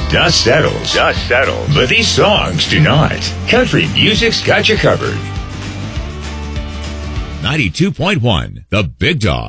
dust settles. But these songs do not. Country music's got you covered. 92.1, The Big Dog.